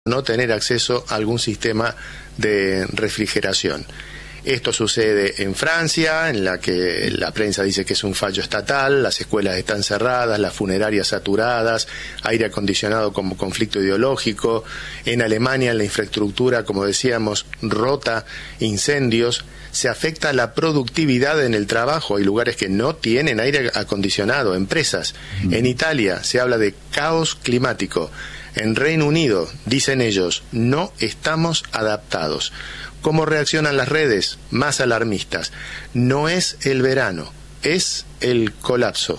no tener acceso a algún sistema de refrigeración. Esto sucede en Francia, en la que la prensa dice que es un fallo estatal, las escuelas están cerradas, las funerarias saturadas, aire acondicionado como conflicto ideológico. En Alemania, la infraestructura, como decíamos, rota, incendios. Se afecta la productividad en el trabajo. Hay lugares que no tienen aire acondicionado, empresas. En Italia se habla de caos climático. En Reino Unido, dicen ellos, no estamos adaptados. ¿Cómo reaccionan las redes? Más alarmistas. No es el verano, es el colapso.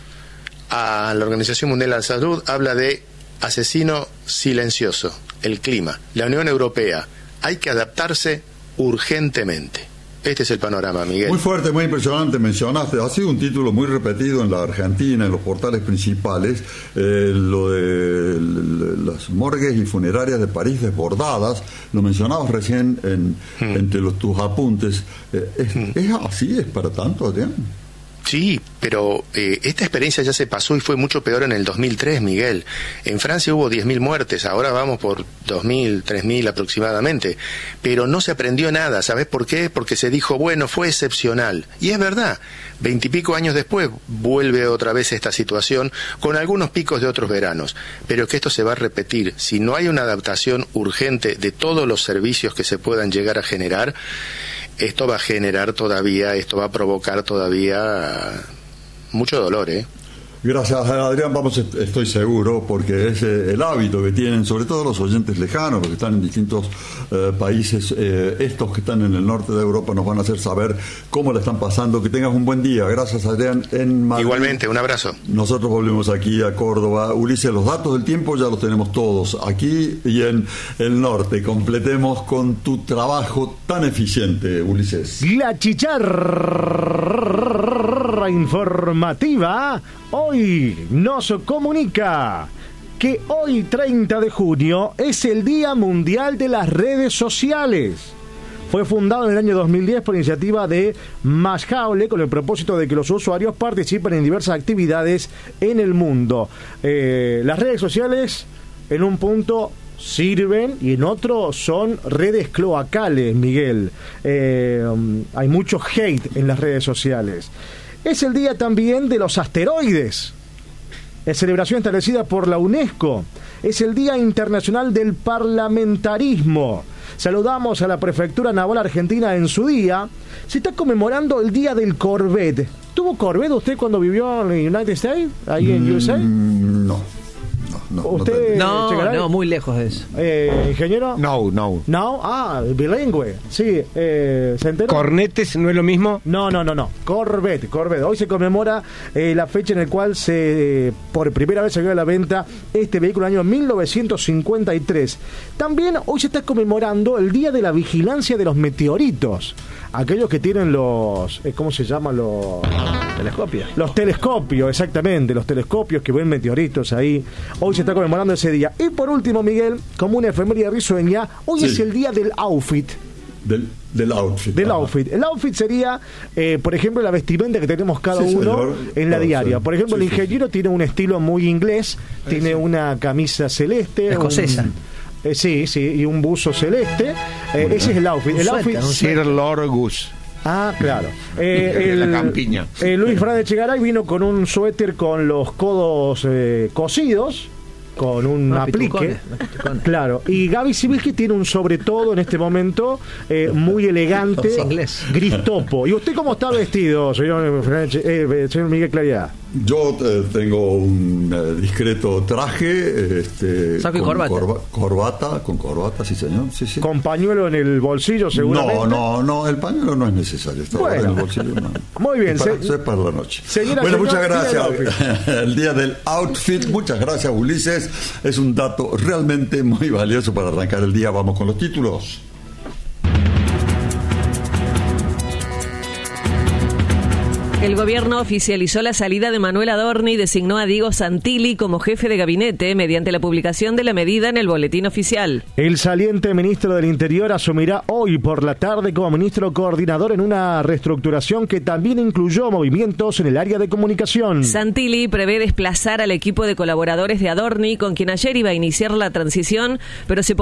A la Organización Mundial de la Salud habla de asesino silencioso, el clima. La Unión Europea, hay que adaptarse urgentemente. Este es el panorama, Miguel. Muy fuerte, muy impresionante, mencionaste. Ha sido un título muy repetido en la Argentina, en los portales principales, lo de las morgues y funerarias de París desbordadas. Lo mencionabas recién entre tus apuntes. ¿Es así? ¿Es para tanto, Adrián? Sí, pero esta experiencia ya se pasó y fue mucho peor en el 2003, Miguel. En Francia hubo 10.000 muertes, ahora vamos por 2.000, 3.000 aproximadamente. Pero no se aprendió nada, ¿sabes por qué? Porque se dijo, bueno, fue excepcional. Y es verdad, 20 y pico años después vuelve otra vez esta situación, con algunos picos de otros veranos. Pero que esto se va a repetir. Si no hay una adaptación urgente de todos los servicios que se puedan llegar a generar, esto va a provocar todavía mucho dolor, ¿eh? Gracias, Adrián. Estoy seguro, porque es el hábito que tienen, sobre todo los oyentes lejanos, los que están en distintos países, estos que están en el norte de Europa nos van a hacer saber cómo le están pasando. Que tengas un buen día. Gracias, Adrián. En Madrid. Igualmente, un abrazo. Nosotros volvemos aquí a Córdoba. Ulises, los datos del tiempo ya los tenemos todos aquí y en el norte. Completemos con tu trabajo tan eficiente, Ulises. La chicharra informativa hoy nos comunica que hoy, 30 de junio, es el Día Mundial de las Redes Sociales. Fue fundado en el año 2010 por iniciativa de Mashaule con el propósito de que los usuarios participen en diversas actividades en el mundo. Las redes sociales, en un punto, sirven y en otro son redes cloacales, Miguel. Hay mucho hate en las redes sociales. Es el día también de los asteroides. Es celebración establecida por la UNESCO. Es el Día Internacional del Parlamentarismo. Saludamos a la Prefectura Naval Argentina en su día. Se está conmemorando el Día del Corvette. ¿Tuvo Corvette usted cuando vivió en United States? ¿Ahí en USA? No. ¿Usted, no, muy lejos de eso. ¿Ingeniero? No. ¿No? Bilingüe. Sí, ¿se enteró? ¿Cornetes no es lo mismo? No. Corvette. Hoy se conmemora la fecha en la cual por primera vez se dio a la venta este vehículo en el año 1953. También hoy se está conmemorando el Día de la Vigilancia de los Meteoritos. Aquellos que tienen los... ¿cómo se llama? Telescopios. Los telescopios, exactamente. Los telescopios que ven meteoritos ahí. Hoy se está conmemorando ese día. Y por último, Miguel, como una efeméride risueña, hoy es el día del outfit. Del outfit. Del outfit. El outfit sería, por ejemplo, la vestimenta que tenemos cada uno en la diaria. Por ejemplo, el ingeniero tiene un estilo muy inglés. Tiene una camisa celeste. Escocesa. Sí, y un buzo celeste. Ese es el outfit. El outfit. Sir Lord Gus. Ah, claro. La campiña. Luis Fernández Chegaray vino con un suéter con los codos cosidos, con un aplique. Claro. Y Gaby Sibilski tiene un sobre todo en este momento muy elegante, gris topo. ¿Y usted cómo está vestido, señor Miguel Claridad? Yo tengo un discreto traje, saco y corbata. Con corbata, sí señor. Sí. Con pañuelo en el bolsillo, seguramente. No, el pañuelo no es necesario. Está en el bolsillo, no. Muy bien. Eso es para la noche. Bueno, muchas gracias. El día del outfit. Muchas gracias, Ulises. Es un dato realmente muy valioso para arrancar el día. Vamos con los títulos. El gobierno oficializó la salida de Manuel Adorni y designó a Diego Santilli como jefe de gabinete mediante la publicación de la medida en el boletín oficial. El saliente ministro del Interior asumirá hoy por la tarde como ministro coordinador en una reestructuración que también incluyó movimientos en el área de comunicación. Santilli prevé desplazar al equipo de colaboradores de Adorni, con quien ayer iba a iniciar la transición, pero se